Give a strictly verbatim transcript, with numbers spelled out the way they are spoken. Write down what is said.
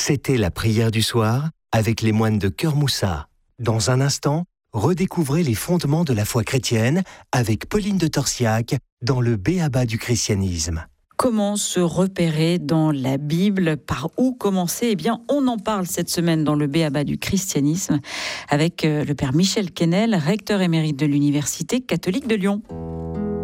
C'était la prière du soir avec les moines de Cœur Moussa. Dans un instant, redécouvrez les fondements de la foi chrétienne avec Pauline de Torsiac dans le B.A.B.A. du christianisme. Comment se repérer dans la Bible? Par où commencer? Eh bien, on en parle cette semaine dans le B A B A du christianisme avec le père Michel Quesnel, recteur émérite de l'Université catholique de Lyon.